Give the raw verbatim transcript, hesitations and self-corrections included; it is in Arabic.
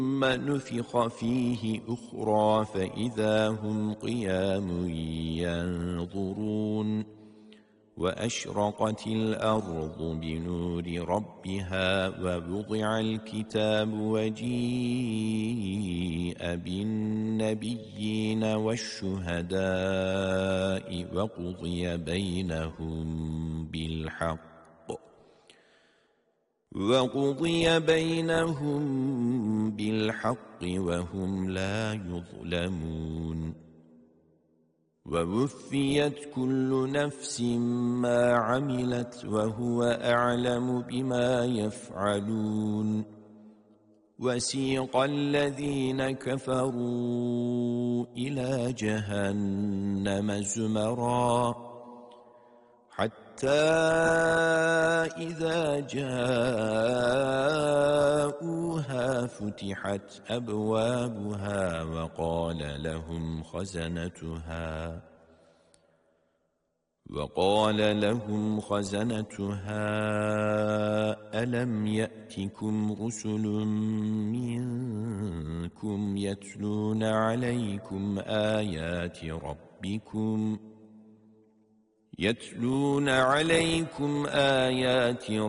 ثم نفخ فيه أخرى فإذا هم قيام ينظرون وأشرقت الأرض بنور ربها ووضع الكتاب وجيء بالنبيين والشهداء وقضي بينهم بالحق وقضي بينهم بالحق وهم لا يظلمون ووفيت كل نفس ما عملت وهو أعلم بما يفعلون وسيق الذين كفروا إلى جهنم زمرا حتى إذا جاءوها فتحت أبوابها وقال لهم خزنتها وقال لهم خزنتها ألم يأتكم رسل منكم يتلون عليكم آيات ربكم يتلون عليكم آيات